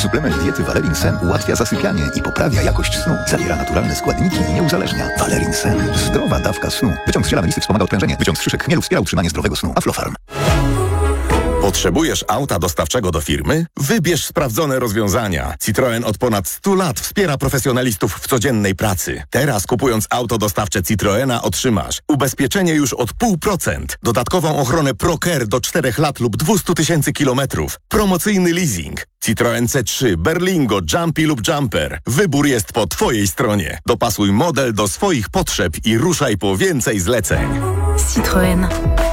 Suplement diety Valerin Sen ułatwia zasypianie i poprawia jakość snu. Zawiera naturalne składniki i nie uzależnia. Valerin Sen. Zdrowa dawka snu. Wyciąg z ziela melisy wspomaga odprężenie. Wyciąg z szyszek chmielu wspiera utrzymanie zdrowego snu. Aflofarm. Potrzebujesz auta dostawczego do firmy? Wybierz sprawdzone rozwiązania. Citroen od ponad 100 lat wspiera profesjonalistów w codziennej pracy. Teraz kupując auto dostawcze Citroena otrzymasz ubezpieczenie już od 0,5%, dodatkową ochronę ProCare do 4 lat lub 200 000 kilometrów, promocyjny leasing. Citroen C3, Berlingo, Jumpy lub Jumper. Wybór jest po Twojej stronie. Dopasuj model do swoich potrzeb i ruszaj po więcej zleceń. Citroen.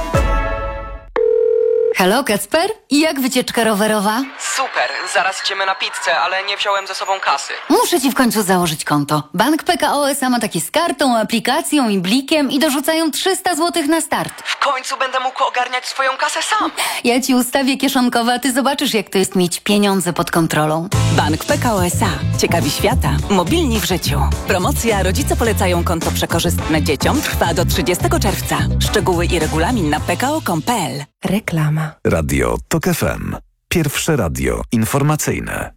Halo, Kacper? I jak wycieczka rowerowa? Super, zaraz idziemy na pizzę, ale nie wziąłem ze sobą kasy. Muszę ci w końcu założyć konto. Bank PKO SA ma takie z kartą, aplikacją i blikiem i dorzucają 300 zł na start. W końcu będę mógł ogarniać swoją kasę sam. Ja ci ustawię kieszonkowe, a ty zobaczysz, jak to jest mieć pieniądze pod kontrolą. Bank PKO SA. Ciekawi świata. Mobilni w życiu. Promocja Rodzice polecają konto przekorzystne dzieciom trwa do 30 czerwca. Szczegóły i regulamin na pko.com.pl. Reklama. Radio TOK FM. Pierwsze radio informacyjne.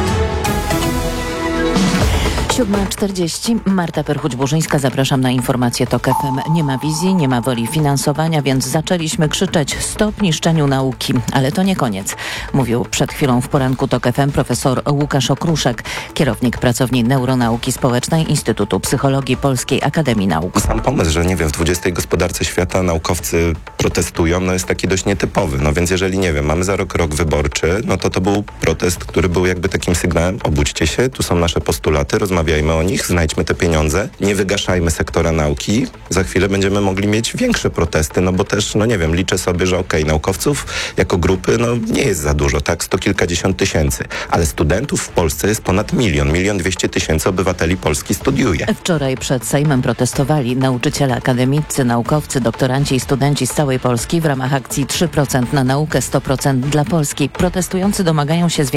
7:40. Marta Perchuć-Burzyńska, zapraszam na informację TOK FM. Nie ma wizji, nie ma woli finansowania, więc zaczęliśmy krzyczeć stop niszczeniu nauki. Ale to nie koniec, mówił przed chwilą w poranku TOK FM profesor Łukasz Okruszek, kierownik pracowni Neuronauki Społecznej Instytutu Psychologii Polskiej Akademii Nauk. Sam pomysł, że w XX gospodarce świata naukowcy protestują, jest taki dość nietypowy. Więc jeżeli, mamy za rok wyborczy, to był protest, który był jakby takim sygnałem, obudźcie się, tu są nasze postulaty, rozmawiajmy o nich, znajdźmy te pieniądze, nie wygaszajmy sektora nauki. Za chwilę będziemy mogli mieć większe protesty, bo też, liczę sobie, że naukowców jako grupy, nie jest za dużo, tak, 100 kilkadziesiąt tysięcy, ale studentów w Polsce jest ponad 1,2 miliona obywateli Polski studiuje. Wczoraj przed Sejmem protestowali nauczyciele akademiccy, naukowcy, doktoranci i studenci z całej Polski w ramach akcji 3% na naukę, 100% dla Polski. Protestujący domagają się